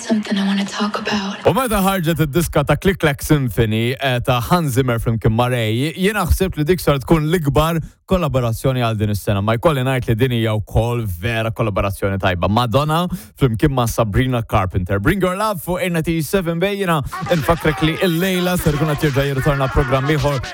something I want to talk about. U meta ħarġet id-diska ta' Click Clack Symphony ta' Hans Zimmer flimkien ma' Ray, jiena ħsibt li dik sar tkun l-ikbar kollaborazzjoni għal din is-sena. Ma jkolli ngħid li din hija wkoll vera kollaborazzjoni tajba. Madonna flimkien ma' Sabrina Carpenter. Bring Your Love fuq 87 bejjina infakrek li l-lejla ser kun qed jirġa' jirritorna programm ieħor